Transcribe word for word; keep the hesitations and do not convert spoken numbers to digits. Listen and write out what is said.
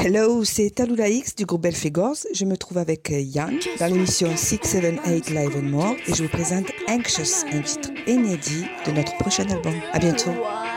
Hello, c'est Talula X du groupe Belphégors. Je me trouve avec Yann dans l'émission six seven eight Live and More et je vous présente Anxious, un titre inédit de notre prochain album. À bientôt.